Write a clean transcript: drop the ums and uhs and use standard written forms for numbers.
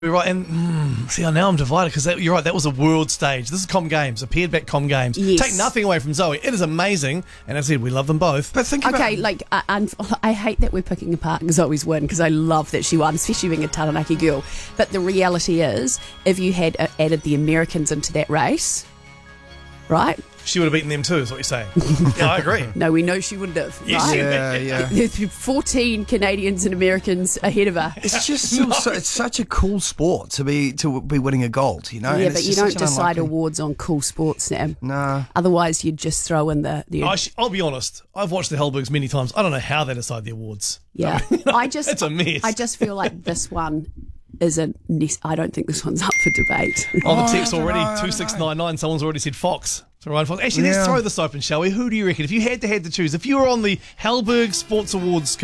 You're right, and see, now I'm divided because you're right. That was a world stage. This is Com Games, appeared back Com Games. Yes. Take nothing away from Zoe. It is amazing, and as I said, we love them both. But think about I hate that we're picking apart Zoe's win because I love that she won, especially being a Taranaki girl. But the reality is, if you had added the Americans into that race, right? She would have beaten them too, is what you're saying. Yeah, I agree. No, we know she wouldn't have. Yes, Right? yeah. There's 14 Canadians and Americans ahead of her. It's just still it's such a cool sport to be winning a gold, you know. Yeah, and but it's you just don't such an decide unlikely- awards on cool sports, Sam. Nah. Otherwise, you'd just throw in the I'll be honest. I've watched the Hellbergs many times. I don't know how they decide the awards. yeah. It's a mess. I just feel like this one isn't. I don't think this one's up for debate. On the text I don't already, know, I don't 2699, someone's already said Fox. So Ryan Fox. Actually, Yeah. let's throw this open, shall we? Who do you reckon? If you had to choose, if you were on the Hellberg Sports Awards